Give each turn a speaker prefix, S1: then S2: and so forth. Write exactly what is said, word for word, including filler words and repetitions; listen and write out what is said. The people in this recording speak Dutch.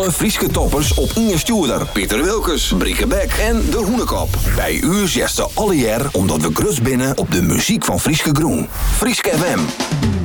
S1: alle Frieske toppers op Inge Stuurder, Pieter Wilkes, Brieke Beck en De Hoenekop. Bij u zesde alle jaar omdat we grus binnen op de muziek van Frieske Groen. Frieske F M.